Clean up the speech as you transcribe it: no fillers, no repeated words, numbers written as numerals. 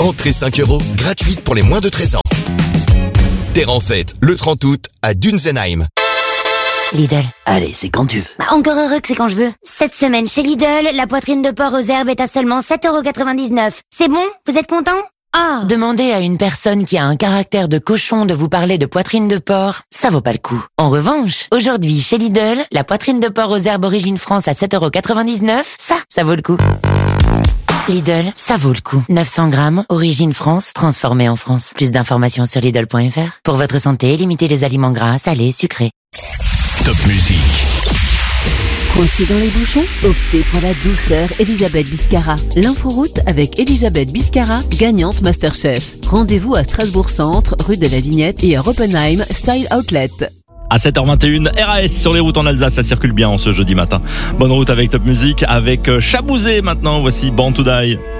Entrée 5 €, gratuite pour les moins de 13 ans. Terre en fête, le 30 août, à Dunzenheim. Lidl. Allez, c'est quand tu veux. Encore heureux que c'est quand je veux. Cette semaine chez Lidl, la poitrine de porc aux herbes est à seulement 7,99 €. C'est bon? Vous êtes content? Ah! Demandez à une personne qui a un caractère de cochon de vous parler de poitrine de porc, ça vaut pas le coup. En revanche, aujourd'hui chez Lidl, la poitrine de porc aux herbes origine France à 7,99 €, ça vaut le coup. Lidl, ça vaut le coup. 900 grammes, origine France, transformée en France. Plus d'informations sur Lidl.fr. Pour votre santé, limitez les aliments gras, salés, sucrés. Top musique. Coincé dans les bouchons, optez pour la douceur Elisabeth Biscara. L'inforoute avec Elisabeth Biscara, gagnante Masterchef. Rendez-vous à Strasbourg Centre, rue de la Vignette et à Oppenheim Style Outlet. À 7h21, RAS sur les routes en Alsace, ça circule bien ce jeudi matin. Bonne route avec Top Music, avec Chabouzé maintenant, voici Born to Die.